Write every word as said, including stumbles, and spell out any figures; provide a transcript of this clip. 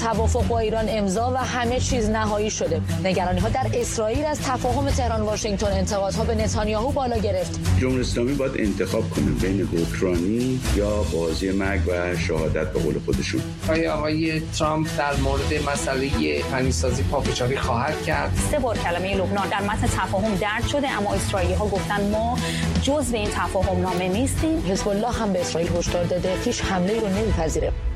توافق با ایران امضا و همه چیز نهایی شده. نگرانی‌ها در اسرائیل از تفاهم تهران واشنگتن انتقادها به نتانیاهو بالا گرفت. جمهوری اسلامی باید انتخاب کنه بین اوکراینی یا بازی مرگ و شهادت به قول خودشون. آیا آقای ترامپ در مورد مسئله غنیسازی پافشاری خواهد کرد؟ سه بار کلمه لبنان در متن تفاهم درج شده، اما اسرائیلی‌ها گفتن ما جزو این تفاهم نامه نیستیم. حزب الله هم به اسرائیل هشدار داده هیچ حمله‌ای رو نمی‌پذیره.